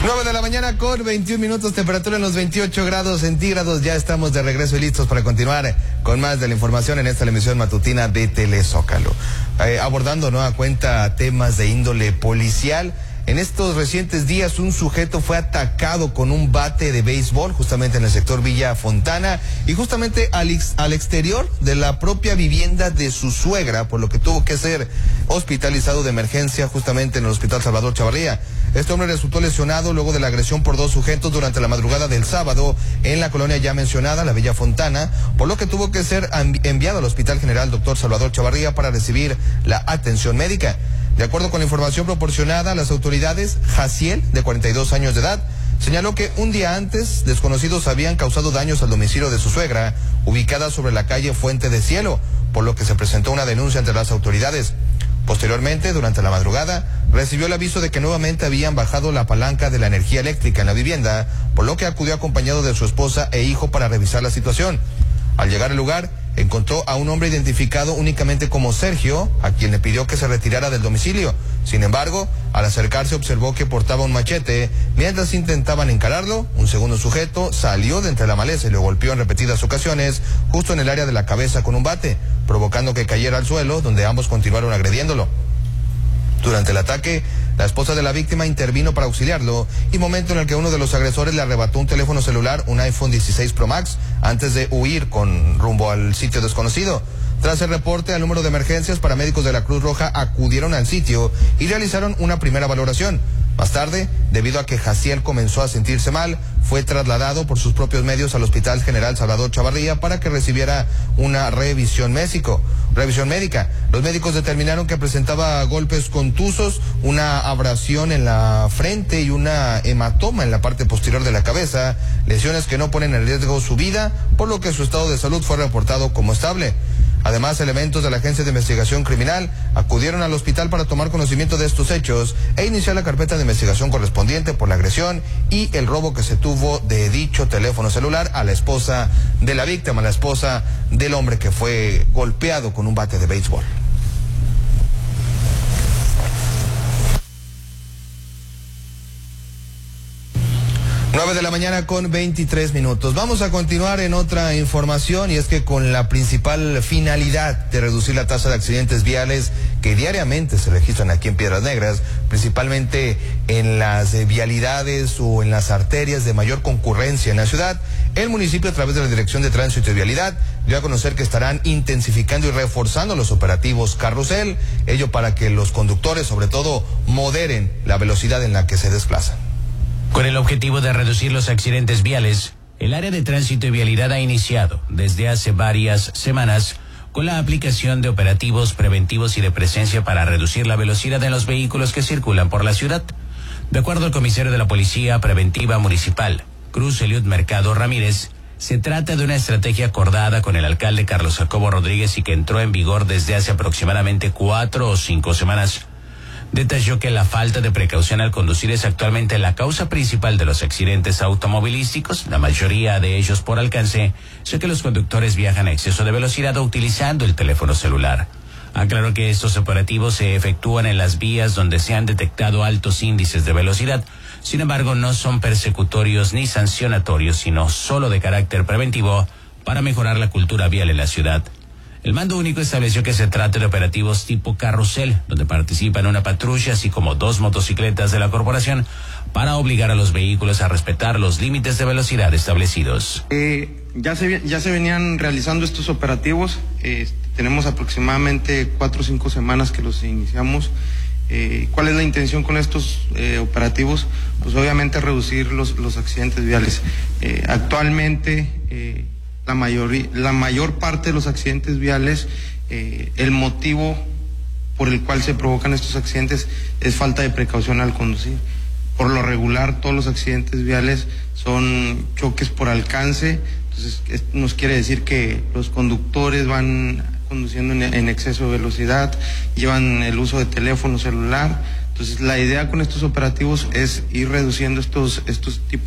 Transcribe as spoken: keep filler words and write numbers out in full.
nueve de la mañana con veintiún minutos, temperatura en los veintiocho grados centígrados. Ya estamos de regreso y listos para continuar con más de la información en esta emisión matutina de Telezócalo. Eh, abordando nueva cuenta temas de índole policial. En estos recientes días un sujeto fue atacado con un bate de béisbol justamente en el sector Villa Fontana y justamente al, ex, al exterior de la propia vivienda de su suegra, por lo que tuvo que ser hospitalizado de emergencia justamente en el Hospital Salvador Chavarría. Este hombre resultó lesionado luego de la agresión por dos sujetos durante la madrugada del sábado en la colonia ya mencionada, la Villa Fontana, por lo que tuvo que ser enviado al Hospital General Doctor Salvador Chavarría para recibir la atención médica. De acuerdo con la información proporcionada a las autoridades, Jaciel, de cuarenta y dos años de edad, señaló que un día antes desconocidos habían causado daños al domicilio de su suegra, ubicada sobre la calle Fuente de Cielo, por lo que se presentó una denuncia ante las autoridades. Posteriormente, durante la madrugada, recibió el aviso de que nuevamente habían bajado la palanca de la energía eléctrica en la vivienda, por lo que acudió acompañado de su esposa e hijo para revisar la situación. Al llegar al lugar, encontró a un hombre identificado únicamente como Sergio, a quien le pidió que se retirara del domicilio. Sin embargo, al acercarse observó que portaba un machete. Mientras intentaban encararlo, un segundo sujeto salió de entre la maleza y lo golpeó en repetidas ocasiones, justo en el área de la cabeza con un bate, provocando que cayera al suelo, donde ambos continuaron agrediéndolo. Durante el ataque, la esposa de la víctima intervino para auxiliarlo y momento en el que uno de los agresores le arrebató un teléfono celular, un iPhone dieciséis Pro Max, antes de huir con rumbo al sitio desconocido. Tras el reporte al número de emergencias, paramédicos de la Cruz Roja acudieron al sitio y realizaron una primera valoración. Más tarde, debido a que Jaciel comenzó a sentirse mal, fue trasladado por sus propios medios al Hospital General Salvador Chavarría para que recibiera una revisión médico. Revisión médica. Los médicos determinaron que presentaba golpes contusos, una abrasión en la frente y una hematoma en la parte posterior de la cabeza, lesiones que no ponen en riesgo su vida, por lo que su estado de salud fue reportado como estable. Además, elementos de la Agencia de Investigación Criminal acudieron al hospital para tomar conocimiento de estos hechos e iniciar la carpeta de investigación correspondiente por la agresión y el robo que se tuvo de dicho teléfono celular a la esposa de la víctima, a la esposa del hombre que fue golpeado con un bate de béisbol. nueve de la mañana con veintitrés minutos. Vamos a continuar en otra información y es que con la principal finalidad de reducir la tasa de accidentes viales que diariamente se registran aquí en Piedras Negras, principalmente en las eh, vialidades o en las arterias de mayor concurrencia en la ciudad, el municipio a través de la Dirección de Tránsito y Vialidad dio a conocer que estarán intensificando y reforzando los operativos carrusel, ello para que los conductores sobre todo moderen la velocidad en la que se desplazan. Con el objetivo de reducir los accidentes viales, el área de tránsito y vialidad ha iniciado desde hace varias semanas con la aplicación de operativos preventivos y de presencia para reducir la velocidad de los vehículos que circulan por la ciudad. De acuerdo al comisario de la Policía Preventiva Municipal, Cruz Eliud Mercado Ramírez, se trata de una estrategia acordada con el alcalde Carlos Jacobo Rodríguez y que entró en vigor desde hace aproximadamente cuatro o cinco semanas. Detalló que la falta de precaución al conducir es actualmente la causa principal de los accidentes automovilísticos, la mayoría de ellos por alcance, ya que los conductores viajan a exceso de velocidad o utilizando el teléfono celular. Aclaró que estos operativos se efectúan en las vías donde se han detectado altos índices de velocidad. Sin embargo, no son persecutorios ni sancionatorios, sino solo de carácter preventivo para mejorar la cultura vial en la ciudad. El mando único estableció que se trata de operativos tipo carrusel, donde participan una patrulla así como dos motocicletas de la corporación para obligar a los vehículos a respetar los límites de velocidad establecidos. Eh, ya, se, ya se venían realizando estos operativos, eh, tenemos aproximadamente cuatro o cinco semanas que los iniciamos. Eh, ¿Cuál es la intención con estos eh, operativos? Pues obviamente reducir los, los accidentes viales. Eh, actualmente... Eh, La, mayoría, la mayor parte de los accidentes viales, eh, el motivo por el cual se provocan estos accidentes es falta de precaución al conducir. Por lo regular, todos los accidentes viales son choques por alcance, entonces nos quiere decir que los conductores van conduciendo en, en exceso de velocidad, llevan el uso de teléfono celular. Entonces, la idea con estos operativos es ir reduciendo estos, estos tipos